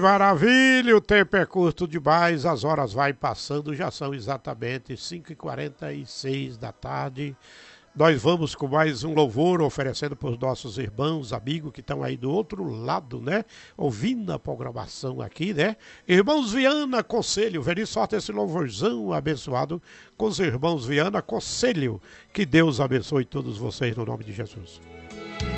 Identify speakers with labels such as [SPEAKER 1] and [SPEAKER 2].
[SPEAKER 1] maravilha, o tempo é curto demais, as horas vai passando, já são exatamente 5h46 da tarde. Nós vamos com mais um louvor oferecendo para os nossos irmãos, amigos que estão aí do outro lado, né? Ouvindo a programação aqui, né? Irmãos Viana Conselho, vem sorte esse louvorzão abençoado com os irmãos Viana Conselho. Que Deus abençoe todos vocês no nome de Jesus.